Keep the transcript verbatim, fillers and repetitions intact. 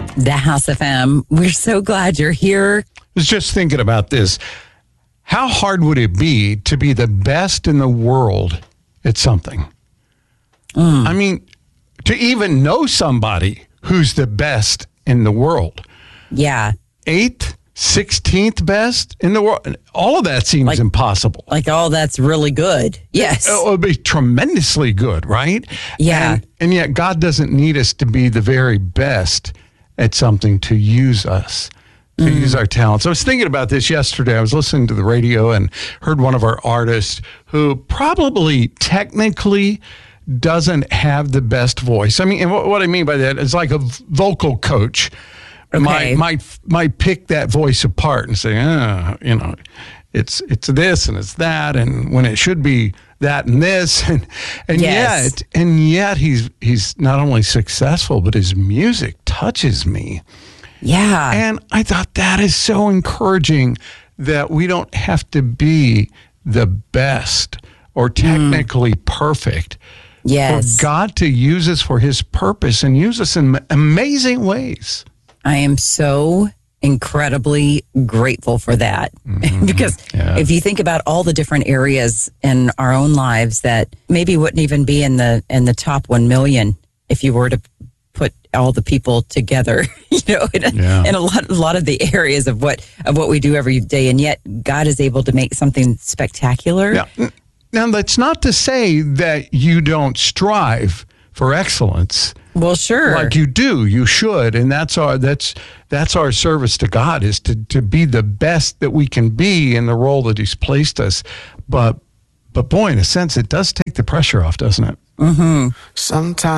The House F M. We're so glad you're here. I was just thinking about this. How hard would it be to be the best in the world at something? Mm. I mean, to even know somebody who's the best in the world. Yeah. Eighth, sixteenth best in the world. All of that seems like, impossible. Like, oh, that's really good. Yes. It would be tremendously good, right? Yeah. And, and yet God doesn't need us to be the very best at something to use us, to mm. use our talents. I was thinking about this yesterday. I was listening to the radio and heard one of our artists who probably technically doesn't have the best voice. I mean, and what, what I mean by that is like a vocal coach okay. might, might, might pick that voice apart and say, oh, you know, it's it's this and it's that, and when it should be that and this, and and yes. yet and yet he's he's not only successful, but his music touches me. Yeah. And I thought that is so encouraging that we don't have to be the best or technically mm. perfect. Yes. For God to use us for his purpose and use us in amazing ways. I am so incredibly grateful for that. Mm-hmm. Because yeah. if you think about all the different areas in our own lives that maybe wouldn't even be in the in the top one million if you were to put all the people together, you know, in a, yeah. in a lot, a lot of the areas of what of what we do every day, and yet God is able to make something spectacular. Now, now that's not to say that you don't strive for excellence. Well, sure. Like you do, you should, and that's our that's that's our service to God, is to to be the best that we can be in the role that he's placed us. But but boy, in a sense, it does take the pressure off, doesn't it? Mm-hmm. Sometimes